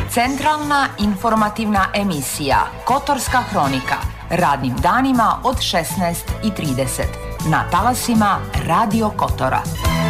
Centralna informativna emisija Kotorska hronika. Radnim danima od 16:30 na talasima Radio Kotora.